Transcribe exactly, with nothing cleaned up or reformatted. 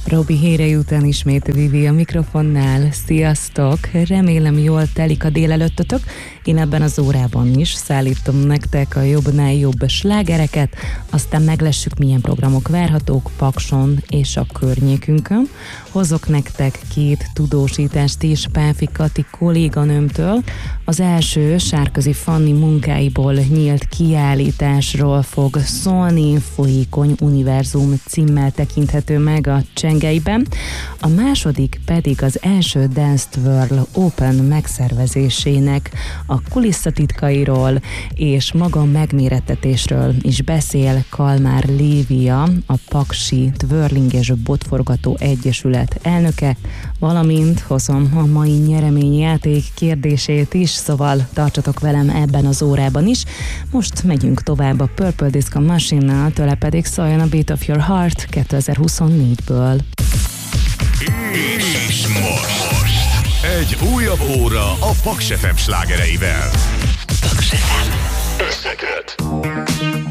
Robi hírei után ismét Vivi a mikrofonnál. Sziasztok! Remélem jól telik a délelőttötök. Én ebben az órában is szállítom nektek a jobbnál jobb slágereket, aztán meglessük, milyen programok várhatók Pakson és a környékünkön. Hozok nektek két tudósítást is Páfi Kati kolléganőmtől. Az első Sárközi Fanni munkáiból nyílt kiállításról fog szólni, Folyékony univerzum címmel tekinthető meg a Csengelyben. A második pedig az első Dance World Open megszervezésének a kulisszatitkairól és maga megmérettetésről is beszél Kalmár Lívia, a Paksi Twirling és Botforgató Egyesület elnöke, valamint hozom a mai nyereményjáték kérdését is, szóval tartsatok velem ebben az órában is. Most megyünk tovább a Purple Disco Machine-nal, tőle pedig szóljon a Beat of Your Heart kétezer-huszonnégyből. És most egy újabb óra a Paks ef em slágereivel.